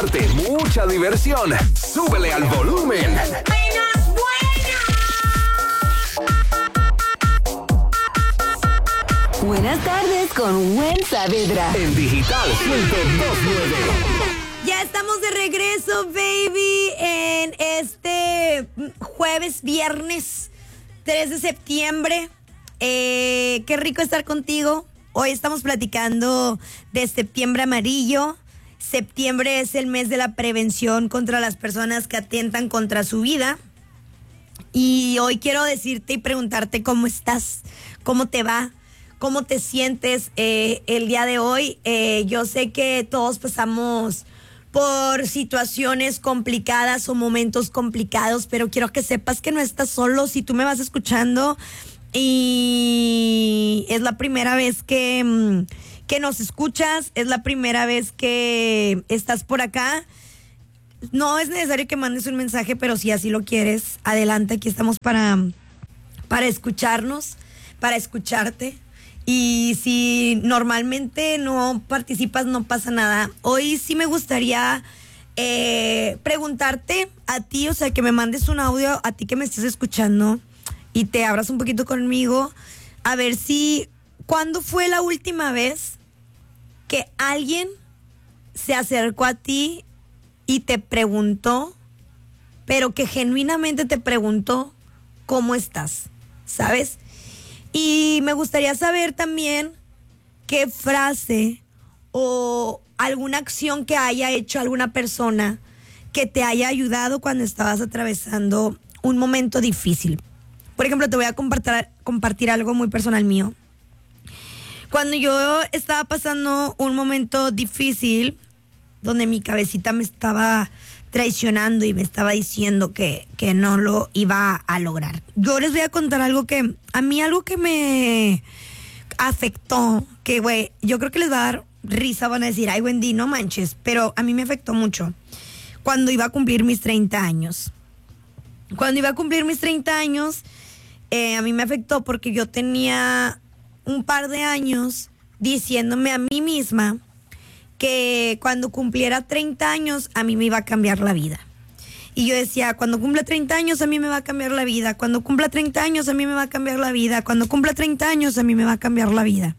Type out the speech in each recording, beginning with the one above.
darte mucha diversión. Súbele al volumen. Buenas tardes con Gwen Saavedra. En Digital 102.9. Ya estamos de regreso, baby, en este viernes 3 de septiembre. Qué rico estar contigo. Hoy estamos platicando de septiembre amarillo. Septiembre es el mes de la prevención contra las personas que atentan contra su vida. Y hoy quiero decirte y preguntarte cómo estás, cómo te va, cómo te sientes el día de hoy. Yo sé que todos pasamos por situaciones complicadas o momentos complicados, pero quiero que sepas que no estás solo. Si tú me vas escuchando y es la primera vez que nos escuchas, es la primera vez que estás por acá, no es necesario que mandes un mensaje, pero si así lo quieres, adelante, aquí estamos para escucharnos, para escucharte. Y si normalmente no participas, no pasa nada. Hoy sí me gustaría preguntarte a ti, o sea, que me mandes un audio a ti que me estés escuchando y te abras un poquito conmigo, a ver si, ¿cuándo fue la última vez que alguien se acercó a ti y te preguntó, pero que genuinamente te preguntó cómo estás? ¿Sabes? Y me gustaría saber también qué frase o alguna acción que haya hecho alguna persona que te haya ayudado cuando estabas atravesando un momento difícil. Por ejemplo, te voy a compartir algo muy personal mío. Cuando yo estaba pasando un momento difícil, donde mi cabecita me estaba traicionando y me estaba diciendo que no lo iba a lograr. Yo les voy a contar algo que me afectó, que güey, yo creo que les va a dar risa, van a decir, ay Wendy, no manches, pero a mí me afectó mucho. Cuando iba a cumplir mis 30 años. Cuando iba a cumplir mis 30 años, a mí me afectó porque yo tenía un par de años diciéndome a mí misma que cuando cumpliera 30 años a mí me iba a cambiar la vida. Y yo decía, cuando cumpla 30 años a mí me va a cambiar la vida, cuando cumpla 30 años a mí me va a cambiar la vida, cuando cumpla 30 años a mí me va a cambiar la vida.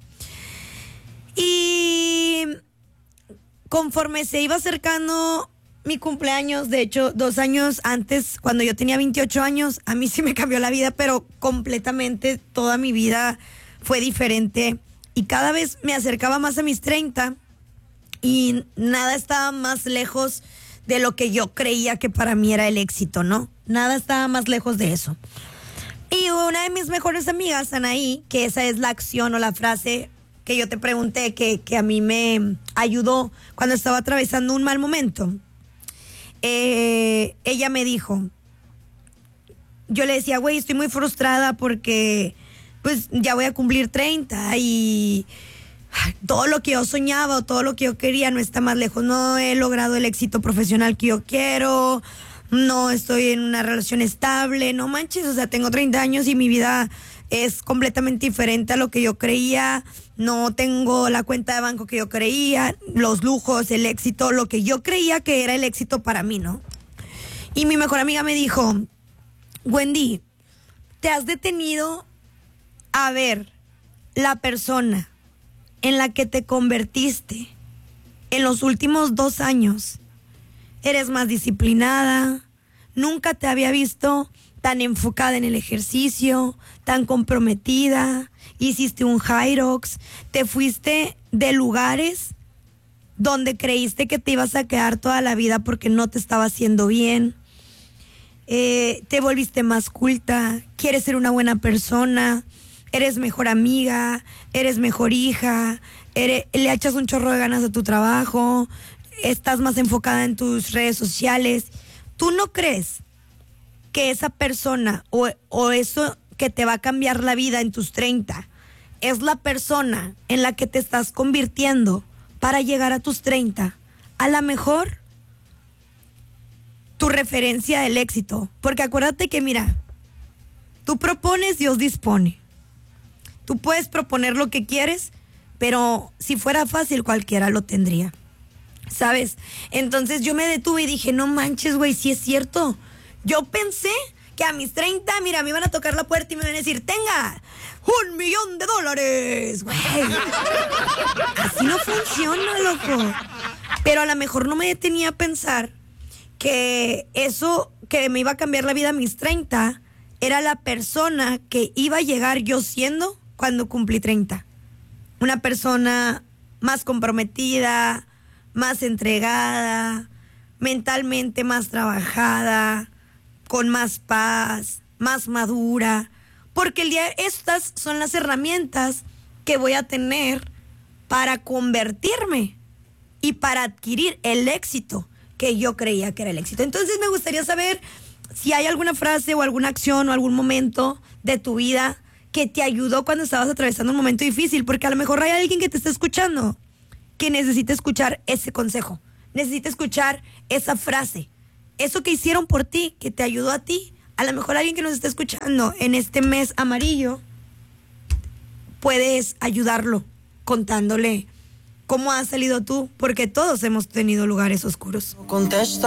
Y conforme se iba acercando mi cumpleaños, de hecho 2 años antes, cuando yo tenía 28 años, a mí sí me cambió la vida, pero completamente toda mi vida fue diferente. Y cada vez me acercaba más a mis 30 y nada estaba más lejos de lo que yo creía que para mí era el éxito, ¿no? Nada estaba más lejos de eso. Y una de mis mejores amigas, Anaí, que esa es la acción o la frase que yo te pregunté, que a mí me ayudó cuando estaba atravesando un mal momento. Ella me dijo, yo le decía, güey, estoy muy frustrada porque pues ya voy a cumplir 30 y todo lo que yo soñaba o todo lo que yo quería no está más lejos. No he logrado el éxito profesional que yo quiero, no estoy en una relación estable, no manches, o sea, tengo 30 años y mi vida es completamente diferente a lo que yo creía, no tengo la cuenta de banco que yo creía, los lujos, el éxito, lo que yo creía que era el éxito para mí, ¿no? Y mi mejor amiga me dijo, Wendy, ¿te has detenido a ver la persona en la que te convertiste en los últimos 2 años? Eres más disciplinada, nunca te había visto tan enfocada en el ejercicio, tan comprometida, hiciste un Hyrox, te fuiste de lugares donde creíste que te ibas a quedar toda la vida porque no te estaba haciendo bien, te volviste más culta, quieres ser una buena persona, eres mejor amiga, eres mejor hija, le echas un chorro de ganas a tu trabajo, estás más enfocada en tus redes sociales. ¿Tú no crees que esa persona o eso que te va a cambiar la vida en tus 30 es la persona en la que te estás convirtiendo para llegar a tus 30? A lo mejor tu referencia del éxito. Porque acuérdate que, mira, tú propones, Dios dispone. Tú puedes proponer lo que quieres, pero si fuera fácil cualquiera lo tendría. ¿sabes? Entonces yo me detuve y dije, no manches, güey, sí es cierto. Yo pensé que a mis 30, mira, me iban a tocar la puerta y me iban a decir, tenga $1,000,000, güey. Así no funciona, loco. Pero a lo mejor no me detenía a pensar que eso que me iba a cambiar la vida a mis 30 era la persona que iba a llegar yo siendo cuando cumplí 30. Una persona más comprometida, más entregada, mentalmente más trabajada, con más paz, más madura, porque estas son las herramientas que voy a tener para convertirme y para adquirir el éxito que yo creía que era el éxito. Entonces me gustaría saber si hay alguna frase o alguna acción o algún momento de tu vida que te ayudó cuando estabas atravesando un momento difícil, porque a lo mejor hay alguien que te está escuchando que necesita escuchar ese consejo, necesita escuchar esa frase, eso que hicieron por ti, que te ayudó a ti. A lo mejor alguien que nos está escuchando en este mes amarillo, puedes ayudarlo contándole cómo has salido tú, porque todos hemos tenido lugares oscuros. Contesta.